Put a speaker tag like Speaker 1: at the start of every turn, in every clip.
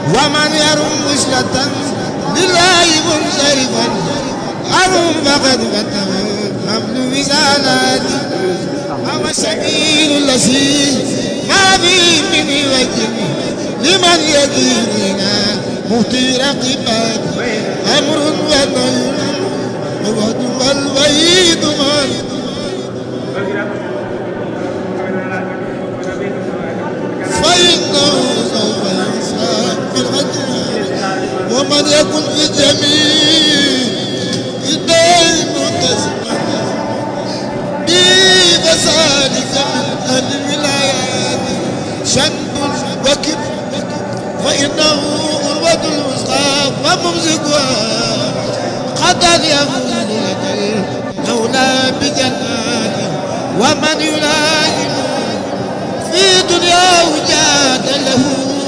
Speaker 1: ومن يرم وصلة لله منصرفا أرم فقد فتح حمل وزالاتي هو السبيل الذي ما فيه من وجه لمن يديننا مهتي رقبات أمر ونهي ووعد والوعيد فإنه سوف ينسى بالغدر ومن يكن في جميع الدين متسما بذلك من الولايات شد وكب فإنه أروة الوسطى وممسكها قد يفوز لك المولى بجناته ومن يلائم في دنياه جاد له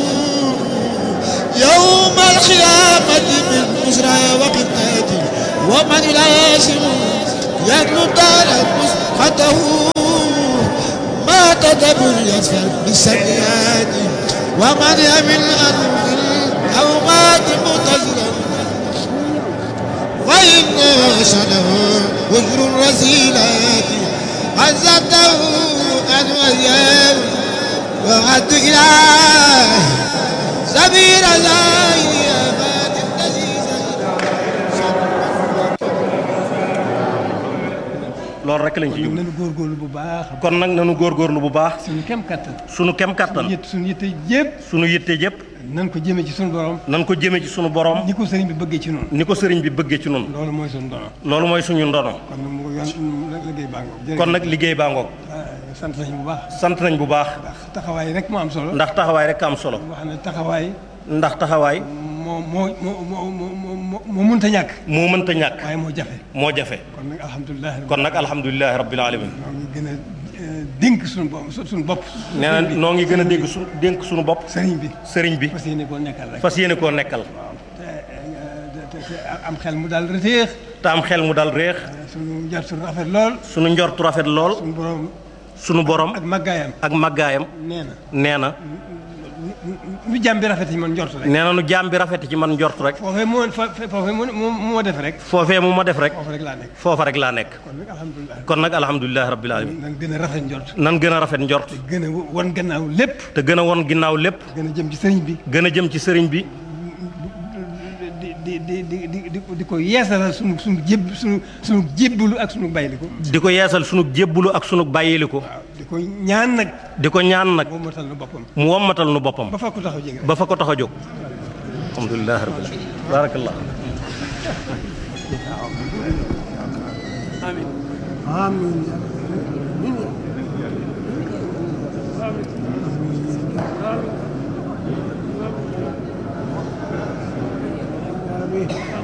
Speaker 1: يوم القيامة من بشرى وقتاته ومن يلازم يدلو دار مسقطه ما تدبر يسفر بالسيئات ومن يمل أو مات متزلا فإن شنه وجر الرسيلات عزته أن وياه وعد إله سبيل زاهي أباد النزيزة
Speaker 2: loolu rek lañ ci jub.
Speaker 3: nanu góorgóorlu bu baax.
Speaker 2: kon nag nanu góorgóorlu bu baax.
Speaker 3: suñu kem kattan.
Speaker 2: suñu kem kattan.
Speaker 3: suñu yitte yëpp.
Speaker 2: suñu yitte yëpp.
Speaker 3: nan ko jëmee ci suñu borom.
Speaker 2: nan ko jëmee ci suñu borom.
Speaker 3: ni ko sëriñ bi bëggee ci noonu.
Speaker 2: ni ko sëriñ bi bëggee ci noonu.
Speaker 3: loolu mooy suñu ndono.
Speaker 2: loolu mooy suñu ndono.
Speaker 3: kon nag mu liggéey baa ngoog.
Speaker 2: kon nag liggéey baa ngoog.
Speaker 3: sant nañ bu baax.
Speaker 2: sant nañ bu baax.
Speaker 3: ndax taxawaay rek moo am solo.
Speaker 2: ndax taxawaay rek am solo.
Speaker 3: wax ne taxawaay.
Speaker 2: ndax taxawaay.
Speaker 3: moo mënta ñàkk.
Speaker 2: moo mënta ñàkk.
Speaker 3: waaye moo jafe.
Speaker 2: moo jafe.
Speaker 3: kon nag alhamdulilah.
Speaker 2: kon nag alhamdulilah rabbil alamin.
Speaker 3: ñoo ngi gën a dénk suñu bopp.
Speaker 2: nee na noo ngi gën a dénk suñu bopp.
Speaker 3: sëriñ bi.
Speaker 2: sëriñ bi.
Speaker 3: fas yéene koo nekkal rek.
Speaker 2: fas yéene koo nekkal.
Speaker 3: te am xel mu daal réex.
Speaker 2: te am xel mu daal réex.
Speaker 3: suñu njortu rafet lool.
Speaker 2: suñu njortu rafet lool. suñu borom.
Speaker 3: ak màggaayam.
Speaker 2: ak màggaayam. nee na.
Speaker 3: nu jaam bi rafet ci man njort rek.
Speaker 2: nee na nu jaam bi rafet ci man njort rek.
Speaker 3: foofee moo def rek.
Speaker 2: foofee mu ma def rek.
Speaker 3: foofa rek laa nekk.
Speaker 2: foofa rek laa nekk. kon nag alhamdulilah rabbil alamin.
Speaker 3: nan gën a rafet njort.
Speaker 2: nan gën a rafet njort.
Speaker 3: te gën a won gannaaw lépp.
Speaker 2: te gën a won ginnaaw lépp.
Speaker 3: gën a jëm ci sëriñ bi.
Speaker 2: gën a jëm ci sëriñ bi.
Speaker 3: di ko yeesalal sunu jébbalu ak sunu bàyyiliku.
Speaker 2: di ko yeesal sunu jébbalu ak sunu bàyyiliku.
Speaker 3: di ko ñaan nag.
Speaker 2: di ko ñaan nag.
Speaker 3: mu wommatal nu boppam.
Speaker 2: mu wommatal nu boppam.
Speaker 3: ba fa ko tax a jóg.
Speaker 2: ba fa ko tax a jóg. alhamdulilah rabbil alamin. barakallah.
Speaker 3: amiin. amiin.